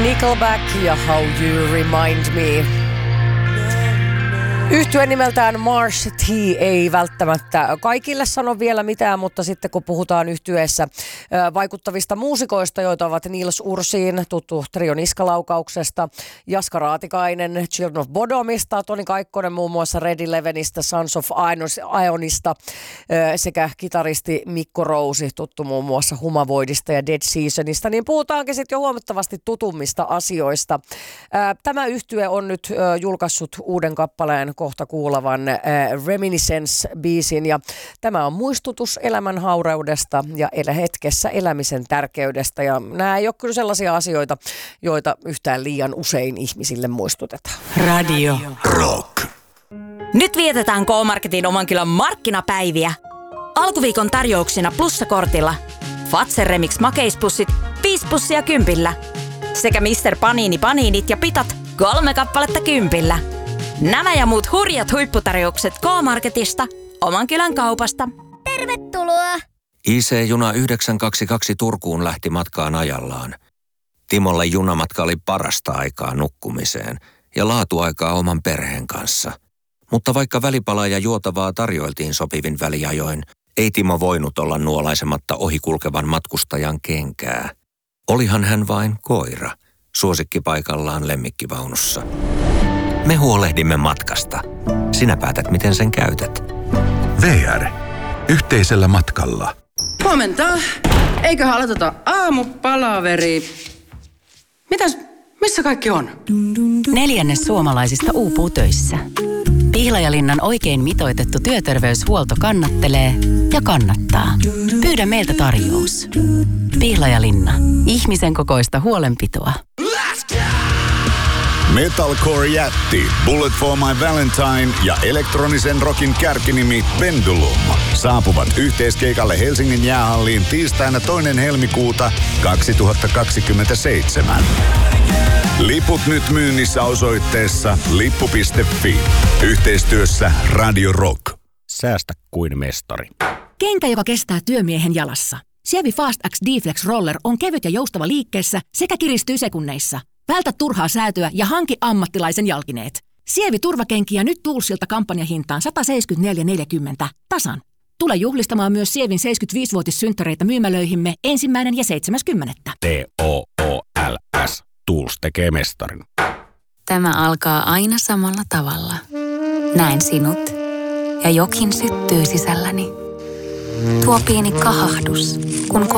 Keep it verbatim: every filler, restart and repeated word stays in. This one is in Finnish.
Nickelback ja How You Remind Me. Yhtye nimeltään Marsh T ei välttämättä kaikille sano vielä mitään, mutta sitten kun puhutaan yhtyeessä vaikuttavista muusikoista, joita ovat Nils Ursin, tuttu Trio Niskalaukauksesta, Jaska Raatikainen, Children of Bodomista, Toni Kaikkonen muun muassa Red Elevenistä, Sons of Ionista sekä kitaristi Mikko Rousi, tuttu muun muassa Humavoidista ja Dead Seasonista, niin puhutaankin sitten jo huomattavasti tutummista asioista. Tämä yhtye on nyt julkaissut uuden kappaleen kohta kuulevan äh, Reminiscence-biisin, ja tämä on muistutus elämän haureudesta ja elä hetkessä elämisen tärkeydestä, ja nämä ei ole kyllä sellaisia asioita, joita yhtään liian usein ihmisille muistutetaan. Radio Rock. Nyt vietetään K-Marketin Omankylän markkinapäiviä. Alkuviikon tarjouksina plussakortilla Fazer Remix makeispussit viisi pussia kympillä sekä mister Panini paniinit ja pitat kolme kappaletta kympillä. Nämä ja muut hurjat huipputarjoukset K-Marketista, Omankylän kaupasta. Tervetuloa! I C-juna yhdeksän kaksikymmentäkaksi Turkuun lähti matkaan ajallaan. Timolle junamatka oli parasta aikaa nukkumiseen ja laatuaikaa oman perheen kanssa. Mutta vaikka välipalaa ja juotavaa tarjoiltiin sopivin väliajoin, ei Timo voinut olla nuolaisematta ohikulkevan matkustajan kenkää. Olihan hän vain koira, suosikkipaikallaan lemmikkivaunussa. Me huolehdimme matkasta. Sinä päätät, miten sen käytät. V R. Yhteisellä matkalla. Huomenta. Eiköhän aloiteta aamupalaveri. Mitäs, missä kaikki on? Neljännes suomalaisista uupuu töissä. Pihlajalinnan oikein mitoitettu työterveyshuolto kannattelee ja kannattaa. Pyydä meiltä tarjous. Pihlajalinna. Ihmisen kokoista huolenpitoa. Metalcore-jätti Bullet for My Valentine ja elektronisen rockin kärkinimi Pendulum saapuvat yhteiskeikalle Helsingin jäähalliin tiistaina toinen helmikuuta kaksituhattakaksikymmentäseitsemän. Liput nyt myynnissä osoitteessa lippu piste fi. Yhteistyössä Radio Rock. Säästä kuin mestari. Kenkä, joka kestää työmiehen jalassa. Sievi Fast X D-Flex Roller on kevyt ja joustava liikkeessä sekä kiristyy sekunneissa. Vältä turhaa säätöä ja hanki ammattilaisen jalkineet. Sievi turvakenkiä nyt Toolsilta kampanjahintaan sata seitsemänkymmentäneljä neljäkymmentä tasan. Tule juhlistamaan myös Sievin seitsemänkymmentäviisivuotissynttäreitä myymälöihimme ensimmäinen ja seitsemäs kymmenettä. T O O L S. Tools tekee mestarin. Tämä alkaa aina samalla tavalla. Näen sinut ja jokin syttyy sisälläni. Tuo pieni kahahdus, kun